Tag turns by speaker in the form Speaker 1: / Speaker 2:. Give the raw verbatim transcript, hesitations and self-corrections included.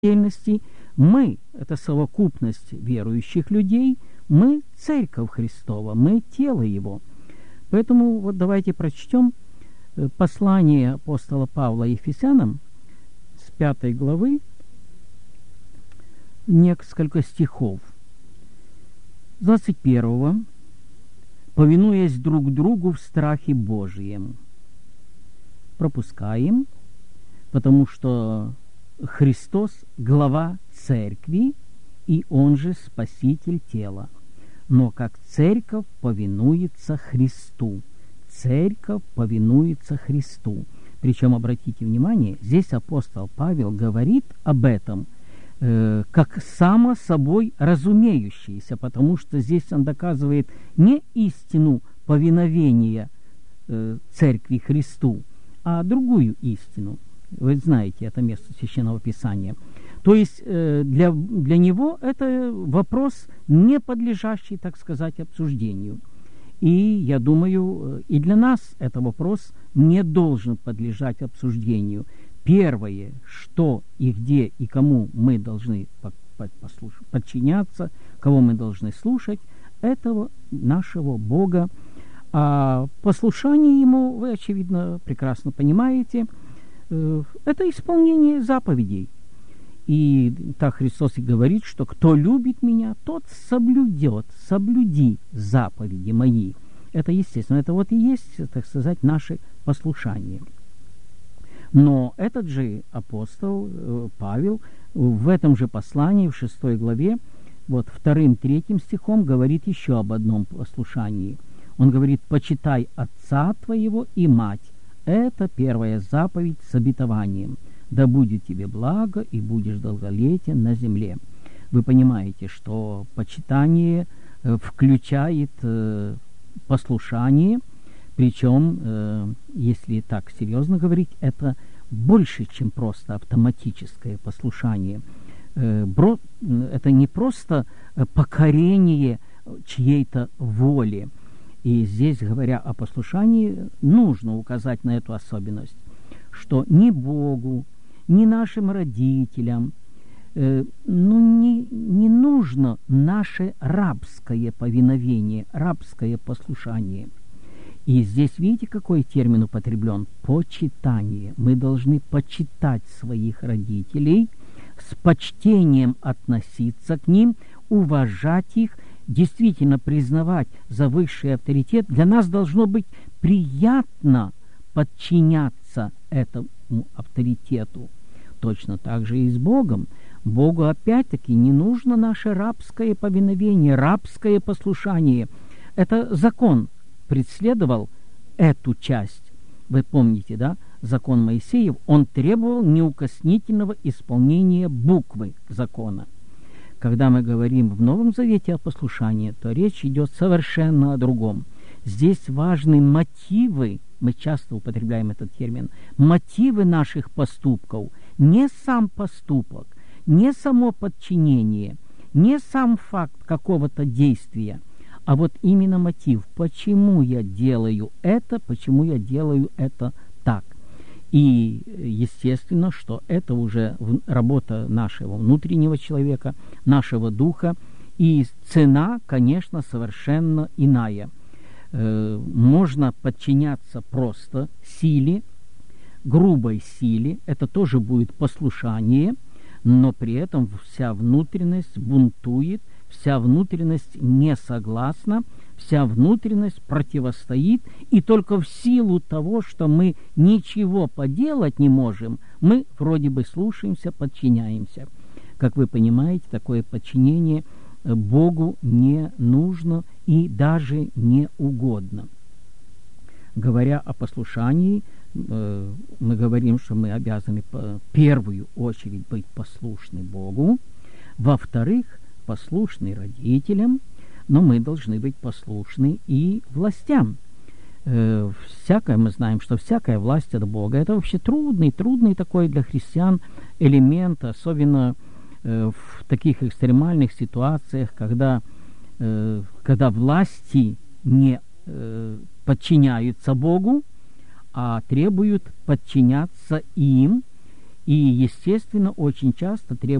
Speaker 1: отдельности. Мы – это совокупность верующих людей, мы – Церковь Христова, мы – тело Его. Поэтому вот давайте прочтем послание апостола Павла Ефесянам с пятой главы, несколько стихов. С двадцать первого. «Повинуясь друг другу в страхе Божием». Пропускаем, потому что Христос – глава Церкви, и Он же Спаситель тела. Но как Церковь повинуется Христу. Церковь повинуется Христу. Причем, обратите внимание, здесь апостол Павел говорит об этом э, как само собой разумеющееся, потому что здесь он доказывает не истину повиновения э, Церкви Христу, а другую истину. Вы знаете это место Священного Писания. То есть э, для, для него это вопрос, не подлежащий, так сказать, обсуждению. И я думаю, и для нас это вопрос не должен подлежать обсуждению. Первое, что и где и кому мы должны послушать, подчиняться, кого мы должны слушать, этого нашего Бога. А послушание Ему, вы, очевидно, прекрасно понимаете, э, это исполнение заповедей. И так Христос и говорит, что кто любит меня, тот соблюдет, соблюди заповеди мои. Это естественно, это вот и есть, так сказать, наше послушание. Но этот же апостол э, Павел в этом же послании, в шестой главе, вот вторым-третьим стихом говорит еще об одном послушании. Он говорит: «Почитай отца твоего и мать». Это первая заповедь с обетованием. «Да будет тебе благо, и будешь долголетен на земле». Вы понимаете, что почитание э, включает э, послушание, причем, э, если так серьезно говорить, это больше, чем просто автоматическое послушание. Э, бро, это не просто покорение чьей-то воли. И здесь, говоря о послушании, нужно указать на эту особенность, что ни Богу, ни нашим родителям э, ну, не, не нужно наше рабское повиновение, рабское послушание. И здесь, видите, какой термин употреблен? Почитание. Мы должны почитать своих родителей, с почтением относиться к ним, уважать их, действительно признавать за высший авторитет. Для нас должно быть приятно подчиняться этому авторитету. Точно так же и с Богом. Богу опять-таки не нужно наше рабское повиновение, рабское послушание. Это закон преследовал эту часть. Вы помните, да? Закон Моисеев, он требовал неукоснительного исполнения буквы закона. Когда мы говорим в Новом Завете о послушании, то речь идет совершенно о другом. Здесь важны мотивы, мы часто употребляем этот термин, мотивы наших поступков, не сам поступок, не само подчинение, не сам факт какого-то действия, а вот именно мотив, почему я делаю это, почему я делаю это так. И естественно, что это уже работа нашего внутреннего человека, нашего духа, и цена, конечно, совершенно иная. Можно подчиняться просто силе, грубой силе, это тоже будет послушание, но при этом вся внутренность бунтует, вся внутренность не согласна, вся внутренность противостоит, и только в силу того, что мы ничего поделать не можем, мы вроде бы слушаемся, подчиняемся. Как вы понимаете, такое подчинение Богу не нужно и даже не угодно. Говоря о послушании, э, мы говорим, что мы обязаны в первую очередь быть послушны Богу, во-вторых, послушны родителям, но мы должны быть послушны и властям. Э, всякое, мы знаем, что всякая власть от Бога. Это вообще трудный, трудный такой для христиан элемент, особенно э, в таких экстремальных ситуациях, когда, э, когда власти не э, подчиняются Богу, а требуют подчиняться им. и, естественно, очень часто требует